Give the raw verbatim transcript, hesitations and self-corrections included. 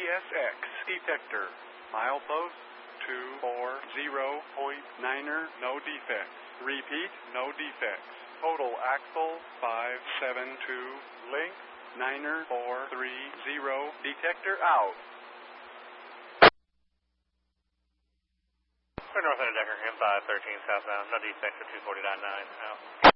S X detector. Milepost two four zero point niner, no defects. Repeat, no defects. Total axle five seven two. Length niner four three zero. Detector out. For North End Decker, M five thirteen southbound, no defects at two forty-nine nine, out.